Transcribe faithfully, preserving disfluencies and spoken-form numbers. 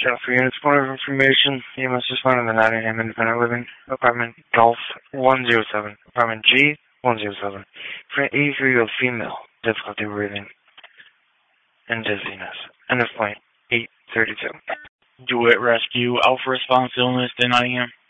Jennifer Units, point of information. E M S is found in the Nottingham Independent Living Apartment Golf one zero seven, Apartment G one zero seven. For an eighty-three-year-old female, difficulty breathing and dizziness. End of point eight thirty-two. Do it rescue Alpha Response Illness in Nottingham.